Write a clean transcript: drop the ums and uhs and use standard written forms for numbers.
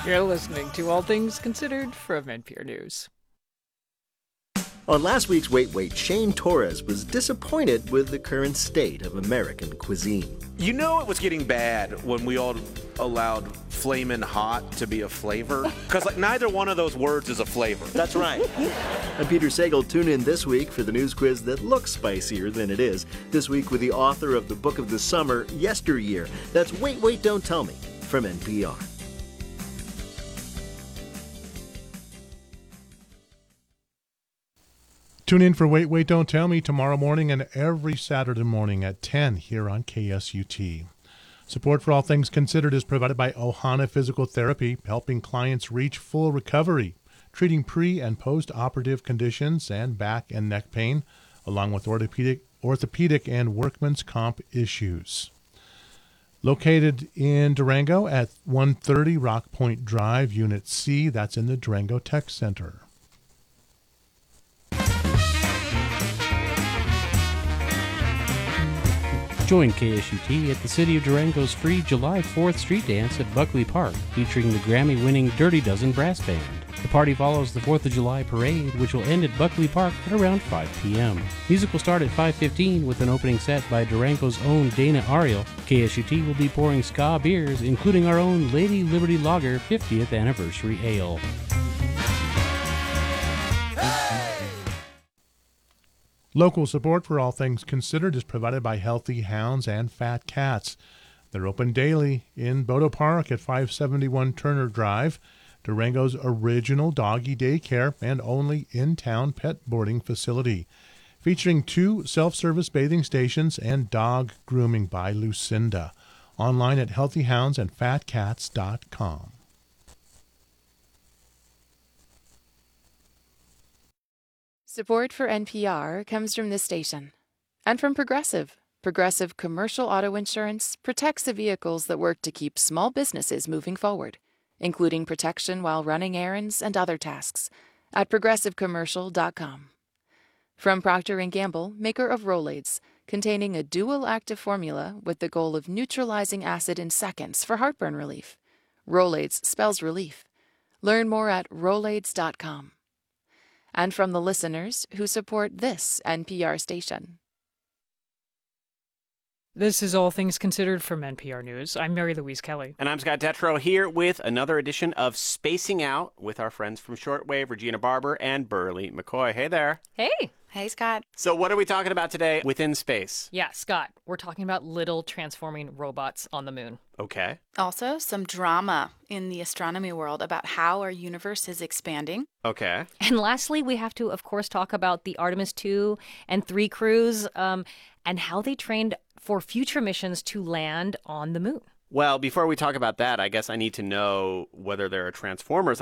You're listening to All Things Considered from NPR News. On last week's Wait Wait, Shane Torres was disappointed with the current state of American cuisine. You know it was getting bad when we all allowed flamin' hot to be a flavor? Because neither one of those words is a flavor. That's right. I'm Peter Sagal. Tune in this week for the news quiz that looks spicier than it is. This week with the author of the book of the summer, Yesteryear. That's Wait Wait, Don't Tell Me from NPR. Tune in for Wait, Wait, Don't Tell Me tomorrow morning and every Saturday morning at 10 here on KSUT. Support for All Things Considered is provided by Ohana Physical Therapy, helping clients reach full recovery, treating pre- and post-operative conditions and back and neck pain, along with orthopedic and workman's comp issues. Located in Durango at 130 Rock Point Drive, Unit C, that's in the Durango Tech Center. Join KSUT at the City of Durango's free July 4th street dance at Buckley Park, featuring the Grammy-winning Dirty Dozen Brass Band. The party follows the 4th of July parade, which will end at Buckley Park at around 5 p.m. Music will start at 5:15 with an opening set by Durango's own Dana Ariel. KSUT will be pouring ska beers, including our own Lady Liberty Lager 50th Anniversary Ale. Local support for All Things Considered is provided by Healthy Hounds and Fat Cats. They're open daily in Bodo Park at 571 Turner Drive, Durango's original doggy daycare and only in-town pet boarding facility, featuring 2 self-service bathing stations and dog grooming by Lucinda. Online at healthyhoundsandfatcats.com. Support for NPR comes from this station and from Progressive. Progressive Commercial Auto Insurance protects the vehicles that work to keep small businesses moving forward, including protection while running errands and other tasks, at progressivecommercial.com. From Procter & Gamble, maker of Rolaids, containing a dual active formula with the goal of neutralizing acid in seconds for heartburn relief. Rolaids spells relief. Learn more at rolaids.com. And from the listeners who support this NPR station. This is All Things Considered from NPR News. I'm Mary Louise Kelly. And I'm Scott Detrow here with another edition of Spacing Out with our friends from Shortwave, Regina Barber and Burley McCoy. Hey there. Hey. Hey, Scott. So what are we talking about today within space? Yeah, Scott, we're talking about little transforming robots on the moon. Okay. Also, some drama in the astronomy world about how our universe is expanding. Okay. And lastly, we have to, of course, talk about the Artemis 2 and 3 crews and how they trained for future missions to land on the moon. Well, before we talk about that, I guess I need to know whether there are Transformers